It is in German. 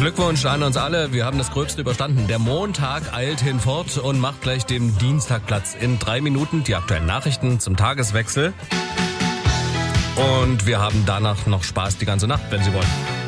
Glückwunsch an uns alle, wir haben das Gröbste überstanden. Der Montag eilt hinfort und macht gleich dem Dienstag Platz. In 3 Minuten die aktuellen Nachrichten zum Tageswechsel. Und wir haben danach noch Spaß die ganze Nacht, wenn Sie wollen.